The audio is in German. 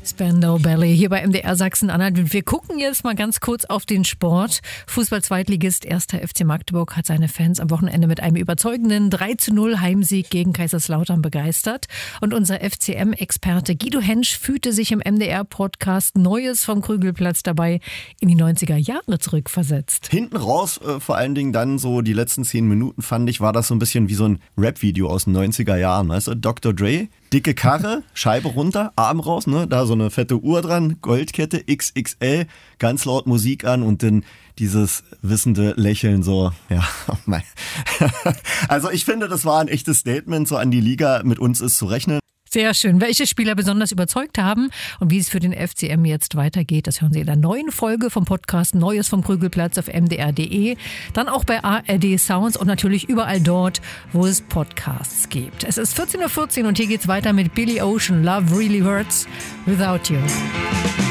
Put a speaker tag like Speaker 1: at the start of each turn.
Speaker 1: Spandau Ballet hier bei MDR Sachsen-Anhalt. Wir gucken jetzt mal ganz kurz auf den Sport. Fußball-Zweitligist 1. FC Magdeburg hat seine Fans am Wochenende mit einem überzeugenden 3:0 Heimsieg gegen Kaiserslautern begeistert. Und unser FCM-Experte Guido Hensch fühlte sich im MDR-Podcast Neues vom Krügelplatz dabei in die 90er Jahre zurückversetzt.
Speaker 2: Hinten raus, vor allen Dingen dann so die letzten 10 Minuten, fand ich, war das so ein bisschen wie so ein Rap-Video aus den 90er Jahren. Weißt du, Dr. Dre, dicke Karre, Scheibe runter, Arm raus, ne? Da so eine fette Uhr dran, Goldkette, XXL, ganz laut Musik an und dann dieses wissende Lächeln so, ja, mein. Also ich finde, das war ein echtes Statement, so an die Liga, mit uns ist zu rechnen.
Speaker 1: Sehr schön. Welche Spieler besonders überzeugt haben und wie es für den FCM jetzt weitergeht, das hören Sie in der neuen Folge vom Podcast Neues vom Krügelplatz auf mdr.de, dann auch bei ARD Sounds und natürlich überall dort, wo es Podcasts gibt. Es ist 14:14 Uhr und hier geht's weiter mit Billy Ocean, Love Really Hurts Without You.